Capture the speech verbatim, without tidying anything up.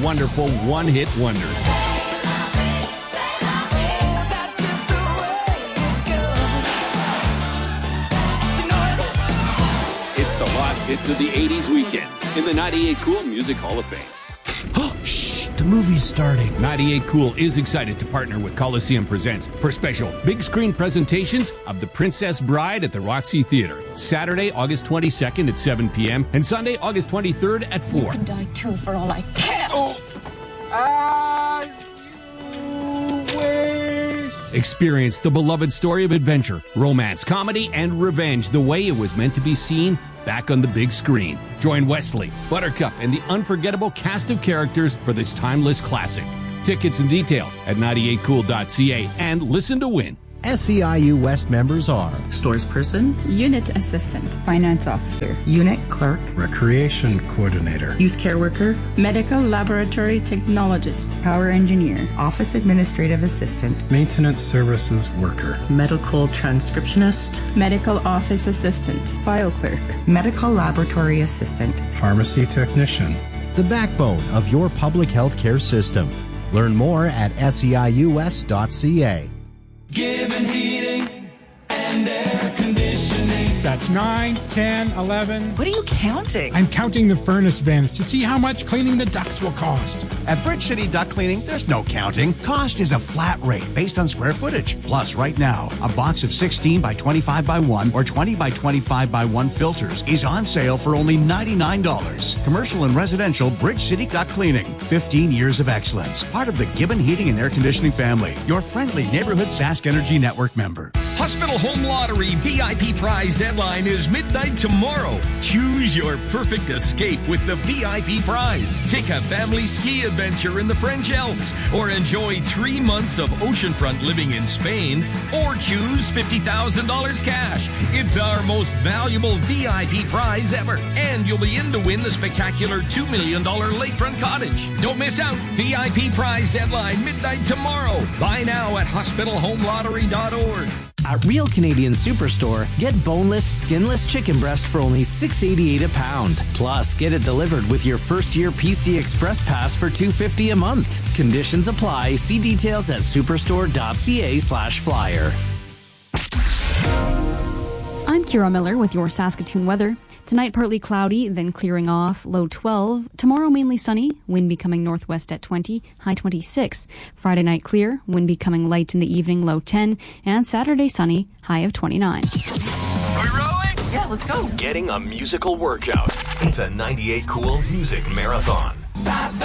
wonderful one-hit wonders. It's the Lost Hits of the eighties weekend in the ninety-eight Cool Music Hall of Fame. Shh, the movie's starting. ninety-eight Cool is excited to partner with Coliseum Presents for special big screen presentations of The Princess Bride at the Roxy Theater. Saturday, August twenty-second at seven p.m. and Sunday, August twenty-third at four. You can die too for all I care. Oh. As you wish. Experience the beloved story of adventure, romance, comedy, and revenge the way it was meant to be seen back on the big screen. Join Wesley, Buttercup, and the unforgettable cast of characters for this timeless classic. Tickets and details at ninety-eight cool dot c a and listen to win. S E I U West members are Stores Person, Unit Assistant, Finance Officer, Unit Clerk, Recreation Coordinator, Youth Care Worker, Medical Laboratory Technologist, Power Engineer, Office Administrative Assistant, Maintenance Services Worker, Medical Transcriptionist, Medical Office Assistant, File Clerk, Medical Laboratory Assistant, Pharmacy Technician. the backbone of your public health care system. Learn more at S E I U S dot c a. Given heating and air conditioning. That's nine, ten, eleven. What are you counting? I'm counting the furnace vents to see how much cleaning the ducts will cost. At Bridge City Duct Cleaning, there's no counting. Cost is a flat rate based on square footage. Plus, right now, a box of sixteen by twenty-five by one or twenty by twenty-five by one filters is on sale for only ninety-nine dollars. Commercial and residential Bridge City Duct Cleaning. fifteen years of excellence. Part of the Gibbon Heating and Air Conditioning family. Your friendly neighborhood Sask Energy Network member. Hospital Home Lottery V I P prize deadline is midnight tomorrow. Choose your perfect escape with the V I P prize. Take a family ski adventure in the French Alps, or enjoy three months of oceanfront living in Spain, or choose fifty thousand dollars cash. It's our most valuable V I P prize ever, and you'll be in to win the spectacular two million dollars lakefront cottage. Don't miss out. V I P prize deadline midnight tomorrow. Buy now at hospital home lottery dot org. At Real Canadian Superstore, get boneless, skinless chicken breast for only six dollars and eighty-eight cents a pound. Plus, get it delivered with your first year P C Express Pass for two dollars and fifty cents a month. Conditions apply. See details at superstore dot c a slash flyer. I'm Kira Miller with your Saskatoon weather. Tonight, partly cloudy, then clearing off, low twelve. Tomorrow, mainly sunny, wind becoming northwest at twenty, high twenty-six. Friday night, clear, wind becoming light in the evening, low ten. And Saturday, sunny, high of twenty-nine. Are we rolling? Yeah, let's go. Getting a musical workout. It's a ninety-eight Cool Music Marathon.